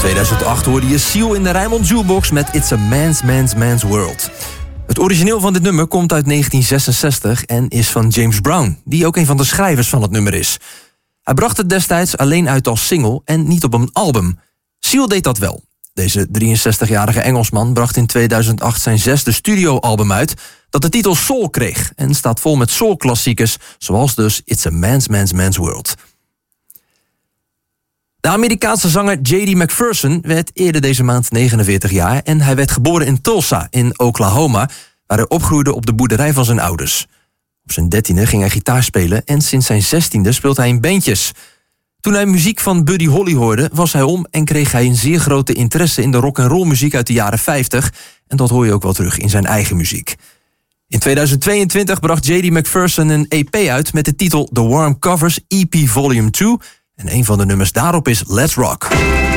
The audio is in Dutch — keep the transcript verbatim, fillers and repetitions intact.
tweeduizend acht hoorde je Seal in de Rijnmond Jukebox met It's a Man's Man's Man's World. Het origineel van dit nummer komt uit negentien zesenzestig en is van James Brown, die ook een van de schrijvers van het nummer is. Hij bracht het destijds alleen uit als single en niet op een album. Seal deed dat wel. Deze drieënzestigjarige Engelsman bracht in tweeduizend acht zijn zesde studioalbum uit, dat de titel Soul kreeg en staat vol met soulklassiekers, zoals dus It's a Man's Man's Man's World. De Amerikaanse zanger J D McPherson werd eerder deze maand negenenveertig jaar en hij werd geboren in Tulsa in Oklahoma, waar hij opgroeide op de boerderij van zijn ouders. Op zijn dertiende ging hij gitaar spelen en sinds zijn zestiende speelt hij in bandjes. Toen hij muziek van Buddy Holly hoorde, was hij om en kreeg hij een zeer grote interesse in de rock'n'roll muziek uit de jaren vijftig en dat hoor je ook wel terug in zijn eigen muziek. In tweeduizend tweeëntwintig bracht J D McPherson een E P uit met de titel The Warm Covers E P Volume twee en een van de nummers daarop is Let's Rock.